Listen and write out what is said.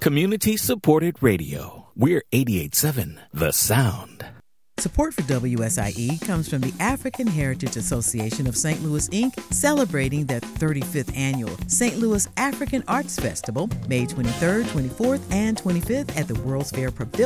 Community-supported radio. We're 88.7 The Sound. Support for WSIE comes from the African Heritage Association of St. Louis, Inc., celebrating their 35th annual St. Louis African Arts Festival, May 23rd, 24th, and 25th at the World's Fair Pavilion.